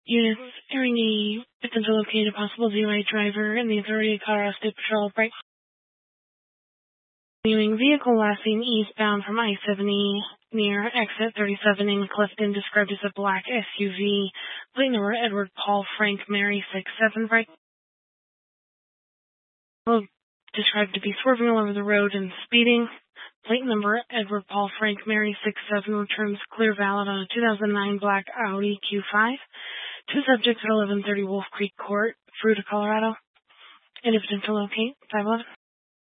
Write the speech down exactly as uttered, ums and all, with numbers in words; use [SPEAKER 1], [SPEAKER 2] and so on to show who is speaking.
[SPEAKER 1] Units airing a potential located possible Z Y driver in the authority of Colorado State Patrol. Right. Continuing vehicle last seen eastbound from I seventy near exit thirty-seven in Clifton, described as a black S U V. Plate number Edward Paul Frank Mary six seven. Right. Well, described to be swerving all over the road and speeding. Plate number Edward Paul Frank Mary six seven returns clear valid on a two thousand nine black Audi Q five. Two subjects at eleven thirty Wolf Creek Court, Fruita, Colorado. And if potential locate five eleven.